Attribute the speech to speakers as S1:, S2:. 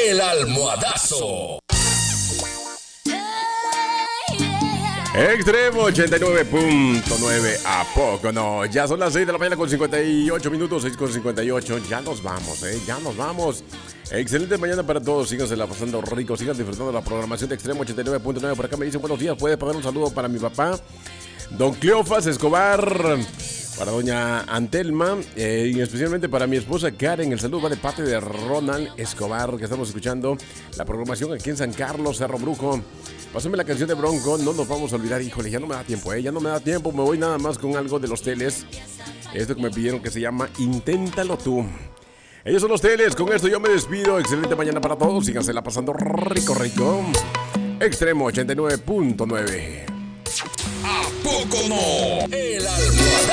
S1: El Almohadazo.
S2: Extremo 89.9, ¿a poco no? Ya son las 6 de la mañana con 58 minutos, 6 con 58. Ya nos vamos, ya nos vamos. Excelente mañana para todos, síganse la pasando rico, sigan disfrutando de la programación de Extremo 89.9. Por acá me dicen buenos días, puede pagar un saludo para mi papá, don Cleofas Escobar, para doña Antelma, y especialmente para mi esposa Karen. El saludo va de parte de Ronald Escobar, que estamos escuchando la programación aquí en San Carlos, Cerro Brujo. Pásame la canción de Bronco, no nos vamos a olvidar. Híjole, ya no me da tiempo, ya no me da tiempo. Me voy nada más con algo de los Teles. Esto que me pidieron que se llama Inténtalo tú. Ellos son los Teles, con esto yo me despido. Excelente mañana para todos, síganse la pasando rico, rico. Extremo 89.9.
S1: ¿A poco no? El Almohadazo.